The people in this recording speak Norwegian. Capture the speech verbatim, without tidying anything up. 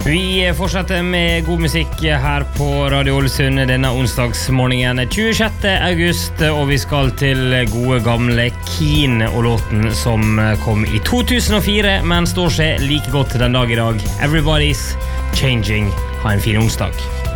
Vi fortsetter med god musikk her på Radio Ålesund denne onsdagsmorgenen tjuesjette august, og vi skal til gode gamle Keane og låten som kom i to tusen og fire, men står seg like godt den dag i dag. Everybody's Changing. Ha en fin onsdag.